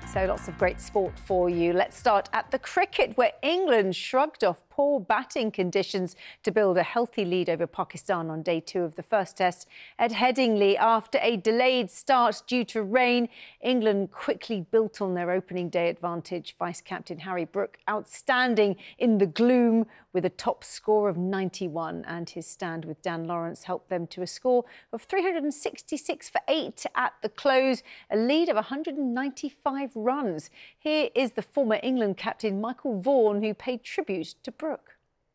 So lots of great sport for you. Let's start at the cricket, where England shrugged off poor batting conditions to build a healthy lead over Pakistan on day 2 of the first test at Headingley. After a delayed start due to rain, England quickly built on their opening day advantage. Vice-captain Harry Brook outstanding in the gloom with a top score of 91, and his stand with Dan Lawrence helped them to a score of 366 for 8 at the close, a lead of 195 runs. Here is the former England captain Michael Vaughan, who paid tribute to Brook.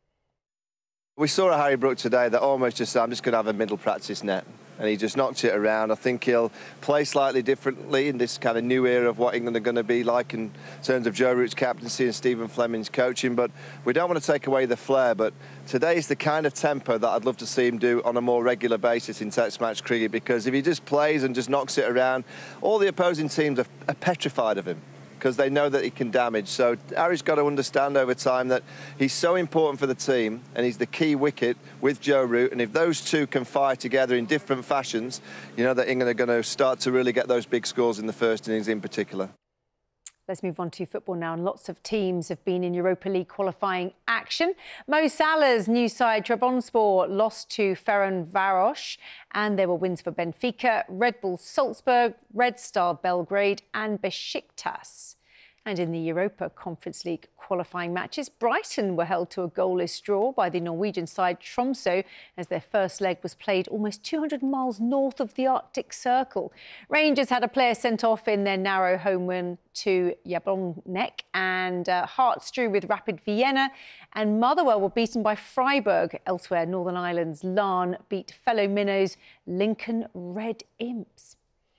We saw a Harry Brook today that almost just said, I'm just going to have a middle practice net. And he just knocked it around. I think he'll play slightly differently in this kind of new era of what England are going to be like in terms of Joe Root's captaincy and Stephen Fleming's coaching. But we don't want to take away the flair. But today's the kind of tempo that I'd love to see him do on a more regular basis in Test match cricket, because if he just plays and just knocks it around, all the opposing teams are petrified of him, because they know that he can damage. So Harry's got to understand over time that he's so important for the team and he's the key wicket with Joe Root. And if those two can fire together in different fashions, you know that England are going to start to really get those big scores in the first innings in particular. Let's move on to football now. And lots of teams have been in Europa League qualifying action. Mo Salah's new side, Trabzonspor, lost to Ferencvaros, and there were wins for Benfica, Red Bull Salzburg, Red Star Belgrade and Besiktas. And in the Europa Conference League qualifying matches, Brighton were held to a goalless draw by the Norwegian side Tromsø as their first leg was played almost 200 miles north of the Arctic Circle. Rangers had a player sent off in their narrow home win to Jablonec, and Hearts drew with Rapid Vienna, and Motherwell were beaten by Freiburg. Elsewhere, Northern Ireland's Larne beat fellow minnows Lincoln Red Imps.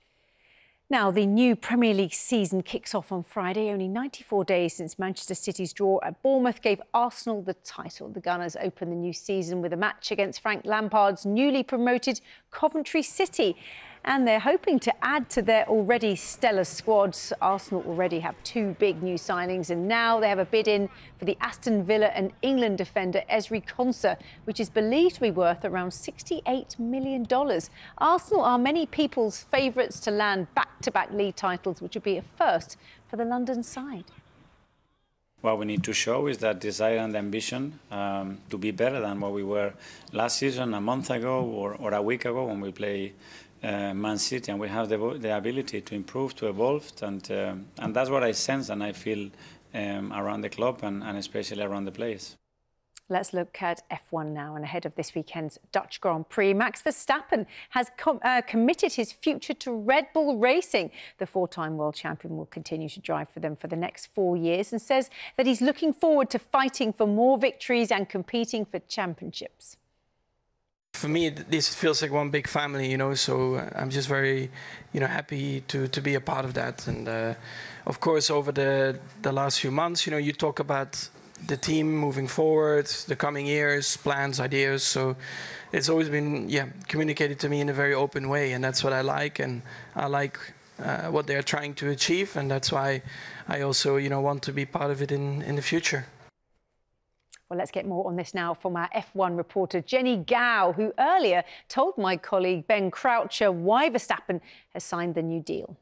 Now, the new Premier League season kicks off on Friday, only 94 days since Manchester City's draw at Bournemouth gave Arsenal the title. The Gunners open the new season with a match against Frank Lampard's newly promoted Coventry City. And they're hoping to add to their already stellar squads. Arsenal already have 2 big new signings, and now they have a bid in for the Aston Villa and England defender Ezri Konsa, which is believed to be worth around $68 million. Arsenal are many people's favourites to land back-to-back league titles, which would be a first for the London side. What we need to show is that desire and ambition to be better than what we were last season, a month ago or a week ago when we play Man City, and we have the ability to improve, to evolve, and that's what I sense and I feel around the club and especially around the players. Let's look at F1 now, and ahead of this weekend's Dutch Grand Prix, Max Verstappen has committed his future to Red Bull Racing. The 4-time world champion will continue to drive for them for the next 4 years and says that he's looking forward to fighting for more victories and competing for championships. For me, this feels like one big family, you know, so I'm just very, happy to be a part of that. And of course, over the last few months, you talk about the team moving forward, the coming years, plans, ideas. So it's always been, communicated to me in a very open way. And that's what I like. And I like what they're trying to achieve. And that's why I also, want to be part of it in the future. Well, let's get more on this now from our F1 reporter Jenny Gow, who earlier told my colleague Ben Croucher why Verstappen has signed the new deal.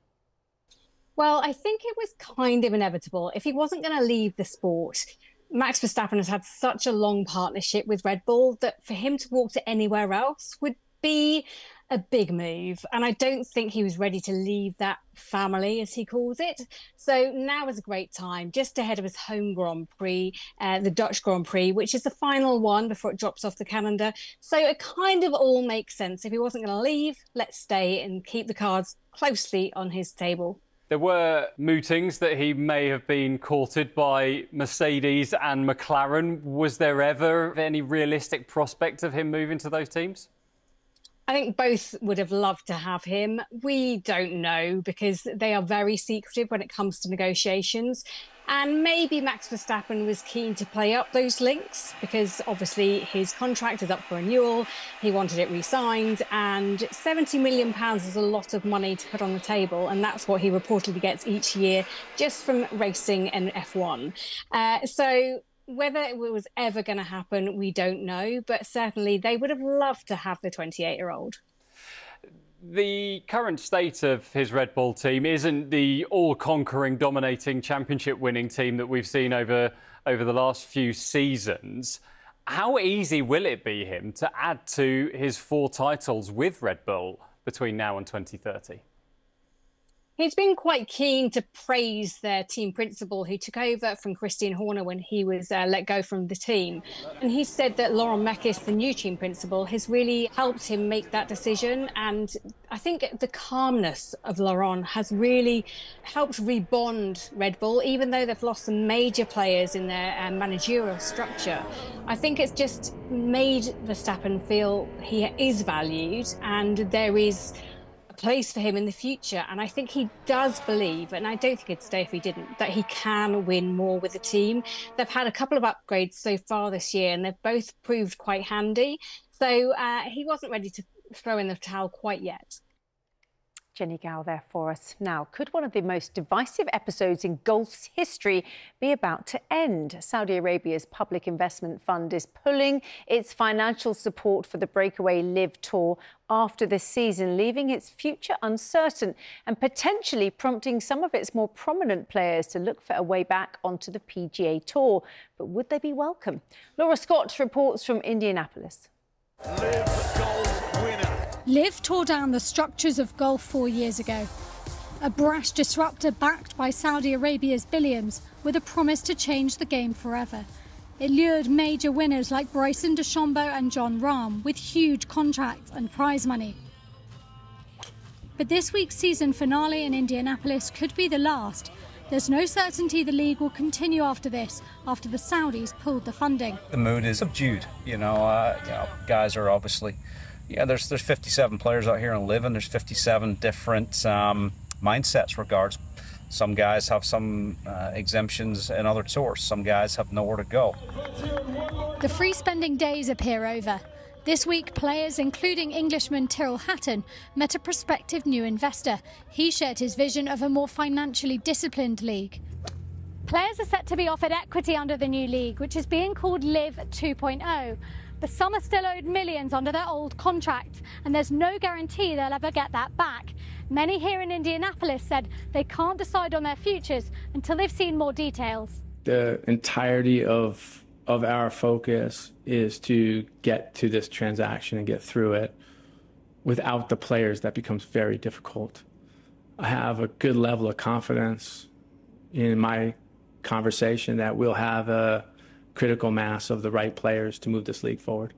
Well, I think it was kind of inevitable. If he wasn't going to leave the sport, Max Verstappen has had such a long partnership with Red Bull that for him to walk to anywhere else would be a big move. And I don't think he was ready to leave that family, as he calls it. So now is a great time, just ahead of his home Grand Prix, the Dutch Grand Prix, which is the final one before it drops off the calendar. So it kind of all makes sense. If he wasn't going to leave, let's stay and keep the cards closely on his table. There were mootings that he may have been courted by Mercedes and McLaren. Was there ever any realistic prospect of him moving to those teams? I think both would have loved to have him. We don't know, because they are very secretive when it comes to negotiations. And maybe Max Verstappen was keen to play up those links because obviously his contract is up for renewal. He wanted it re-signed, and £70 million is a lot of money to put on the table. And that's what he reportedly gets each year just from racing and F1. So whether it was ever going to happen, we don't know. But certainly they would have loved to have the 28-year-old. The current state of his Red Bull team isn't the all-conquering, dominating championship-winning team that we've seen over the last few seasons. How easy will it be him to add to his 4 titles with Red Bull between now and 2030? He's been quite keen to praise their team principal, who took over from Christian Horner when he was let go from the team. And he said that Laurent Mekies, the new team principal, has really helped him make that decision. And I think the calmness of Laurent has really helped rebond Red Bull, even though they've lost some major players in their managerial structure. I think it's just made Verstappen feel he is valued and there is place for him in the future. And I think he does believe, and I don't think he'd stay if he didn't, that he can win more with the team. They've had a couple of upgrades so far this year and they've both proved quite handy. So he wasn't ready to throw in the towel quite yet. Jenny Gow there for us. Now, could one of the most divisive episodes in golf's history be about to end? Saudi Arabia's public investment fund is pulling its financial support for the breakaway LIV Tour after this season, leaving its future uncertain and potentially prompting some of its more prominent players to look for a way back onto the PGA Tour. But would they be welcome? Laura Scott reports from Indianapolis. LIV Golf winner. LIV tore down the structures of golf 4 years ago. A brash disruptor backed by Saudi Arabia's billions with a promise to change the game forever. It lured major winners like Bryson DeChambeau and Jon Rahm with huge contracts and prize money. But this week's season finale in Indianapolis could be the last. There's no certainty the league will continue after this, after the Saudis pulled the funding. The mood is subdued. Guys are obviously, there's 57 players out here in LIV, and there's 57 different mindsets regards. Some guys have some exemptions in other tours. Some guys have nowhere to go. The free spending days appear over. This week, players, including Englishman Tyrrell Hatton, met a prospective new investor. He shared his vision of a more financially disciplined league. Players are set to be offered equity under the new league, which is being called LIV 2.0. But some are still owed millions under their old contract, and there's no guarantee they'll ever get that back. Many here in Indianapolis said they can't decide on their futures until they've seen more details. The entirety of our focus is to get to this transaction and get through it. Without the players, that becomes very difficult. I have a good level of confidence in my conversation that we'll have a critical mass of the right players to move this league forward.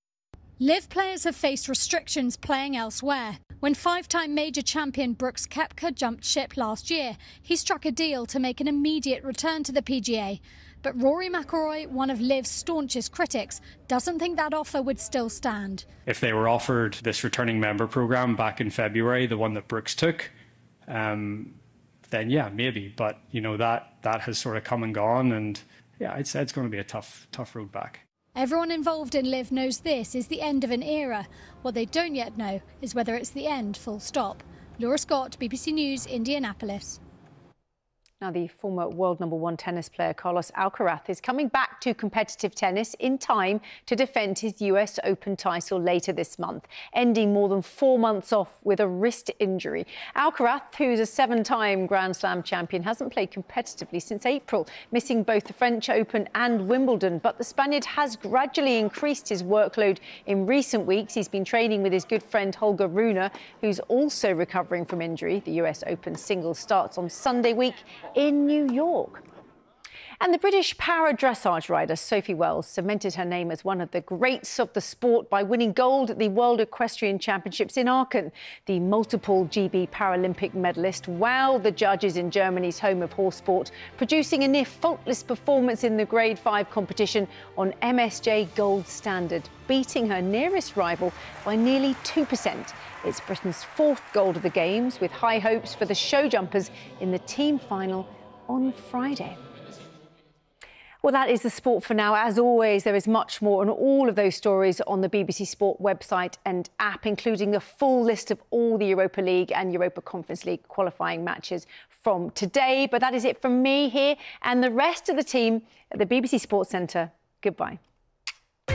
LIV players have faced restrictions playing elsewhere. When 5-time major champion Brooks Koepka jumped ship last year, he struck a deal to make an immediate return to the PGA. But Rory McIlroy, one of LIV's staunchest critics, doesn't think that offer would still stand. If they were offered this returning member program back in February, the one that Brooks took, then yeah, maybe. But that has sort of come and gone, and yeah, I'd say it's going to be a tough road back. Everyone involved in LIV knows this is the end of an era. What they don't yet know is whether it's the end, full stop. Laura Scott, BBC News, Indianapolis. Now, the former world #1 tennis player Carlos Alcaraz is coming back to competitive tennis in time to defend his US Open title later this month, ending more than 4 months off with a wrist injury. Alcaraz, who's a 7-time Grand Slam champion, hasn't played competitively since April, missing both the French Open and Wimbledon. But the Spaniard has gradually increased his workload in recent weeks. He's been training with his good friend Holger Rune, who's also recovering from injury. The US Open singles starts on Sunday week in New York. And the British para-dressage rider Sophie Wells cemented her name as one of the greats of the sport by winning gold at the World Equestrian Championships in Aachen. The multiple GB Paralympic medalist wowed the judges in Germany's home of horse sport, producing a near faultless performance in the Grade 5 competition on MSJ Gold Standard, beating her nearest rival by nearly 2%. It's Britain's 4th gold of the Games, with high hopes for the show jumpers in the team final on Friday. Well, that is the sport for now. As always, there is much more on all of those stories on the BBC Sport website and app, including a full list of all the Europa League and Europa Conference League qualifying matches from today. But that is it from me here and the rest of the team at the BBC Sports Centre. Goodbye.